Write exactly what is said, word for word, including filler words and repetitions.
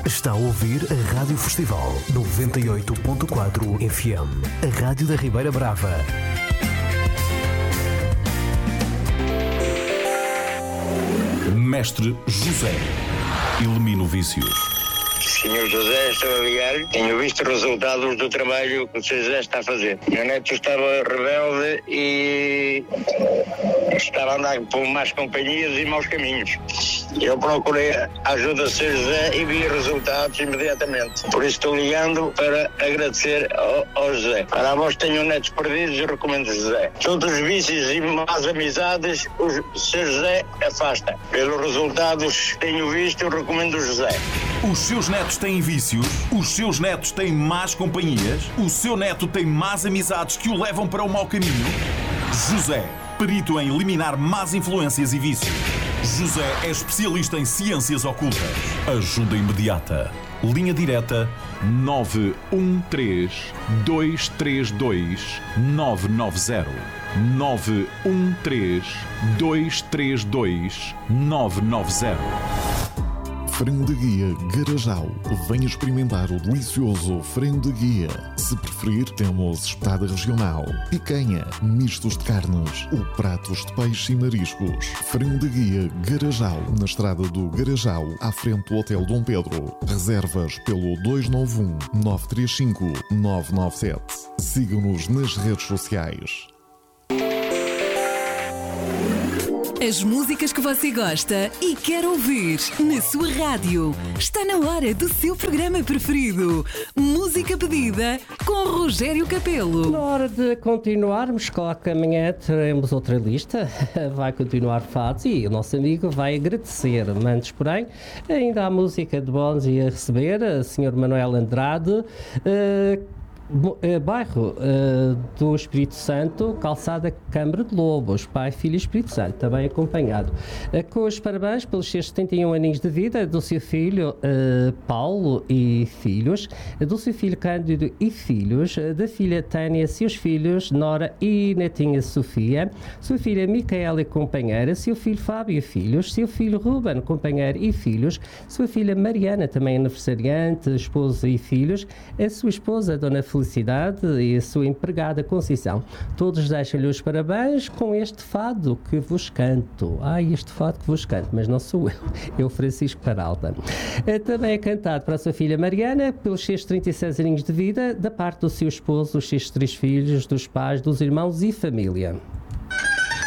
Está a ouvir a Rádio Festival noventa e oito ponto quatro F M, a rádio da Ribeira Brava. Mestre José, elimina o vício. senhor José, estou a ligar. Tenho visto resultados do trabalho que o senhor José está a fazer. Meu neto estava rebelde e estava a andar por más companhias e maus caminhos. Eu procurei a ajuda do senhor José e vi resultados imediatamente. Por isso estou ligando para agradecer ao, ao José. Para vós que tenham netos perdidos, eu recomendo José. Todos os vícios e más amizades, o senhor José afasta. Pelos resultados que tenho visto, eu recomendo o José. Os seus netos têm vícios? Os seus netos têm más companhias? O seu neto tem más amizades que o levam para o mau caminho? José, perito em eliminar más influências e vícios. José é especialista em ciências ocultas. Ajuda imediata. Linha direta nove um três, dois três dois, nove nove zero. nove um três, dois três dois, nove nove zero. Frango de Guia Garajal. Venha experimentar o delicioso frango de guia. Se preferir, temos espetada regional, picanha, mistos de carnes ou pratos de peixe e mariscos. Frango de Guia Garajal, na estrada do Garajal, à frente do Hotel Dom Pedro. Reservas pelo dois nove um, nove três cinco, nove nove sete. Siga-nos nas redes sociais. As músicas que você gosta e quer ouvir na sua rádio. Está na hora do seu programa preferido. Música pedida com Rogério Capelo. Na hora de continuarmos, claro que amanhã teremos outra lista. Vai continuar fados e o nosso amigo vai agradecer. Antes, porém, ainda há música de bónus a receber. A senhor Manuel Andrade. Uh, Bairro uh, do Espírito Santo, calçada Câmara de Lobos, Pai, Filho e Espírito Santo, também acompanhado. Uh, com os parabéns pelos seus setenta e um aninhos de vida do seu filho uh, Paulo e filhos, do seu filho Cândido e filhos, uh, da filha Tânia, seus filhos Nora e netinha Sofia, sua filha Micaela e companheira, seu filho Fábio e filhos, seu filho Ruben, companheiro e filhos, sua filha Mariana, também aniversariante, esposa e filhos, a sua esposa, Dona Felicidade, e a sua empregada Conceição. Todos deixam-lhe os parabéns com este fado que vos canto. Ai, este fado que vos canto, mas não sou eu, é o Francisco Peralta. Também é cantado para a sua filha Mariana, pelos seus trinta e seis aninhos de vida, da parte do seu esposo, os seus três filhos, dos pais, dos irmãos e família.